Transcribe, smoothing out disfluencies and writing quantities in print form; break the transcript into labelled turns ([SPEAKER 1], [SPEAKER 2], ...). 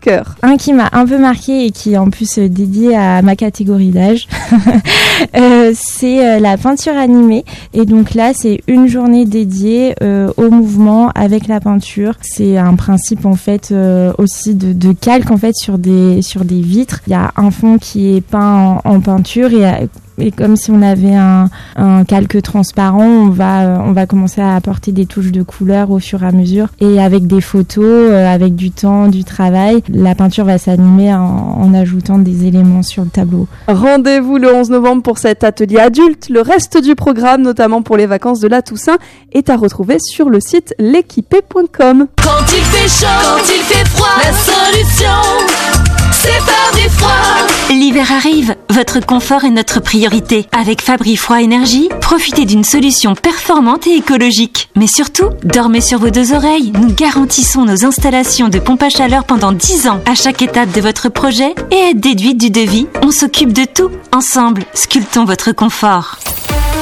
[SPEAKER 1] cœur?
[SPEAKER 2] Un qui m'a un peu marqué et qui est en plus dédié à ma catégorie d'âge, c'est la peinture animée. Et donc là, c'est une journée dédiée au mouvement avec la peinture. C'est un principe en fait aussi de calque en fait sur des vitres. Il y a un fond qui est peint en peinture et comme si on avait un calque transparent, on va commencer à apporter des touches de couleur au fur et à mesure. Et avec des photos, avec du temps, du travail, la peinture va s'animer en ajoutant des éléments sur le tableau.
[SPEAKER 1] Rendez-vous le 11 novembre pour cet atelier adulte. Le reste du programme, notamment pour les vacances de la Toussaint, est à retrouver sur le site l'équipé.com.
[SPEAKER 3] Quand il fait chaud, quand il fait froid, la solution, c'est Fabri Froid.
[SPEAKER 4] L'hiver arrive, votre confort est notre priorité. Avec Fabri Froid Énergie, profitez d'une solution performante et écologique. Mais surtout, dormez sur vos deux oreilles. Nous garantissons nos installations de pompe à chaleur pendant 10 ans à chaque étape de votre projet et aide déduite du devis. On s'occupe de tout. Ensemble, sculptons votre confort.